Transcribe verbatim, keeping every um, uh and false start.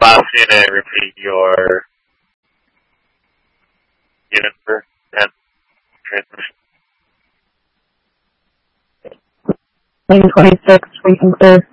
Last unit, repeat your unit for and transmission. Lane twenty-six, we can clear.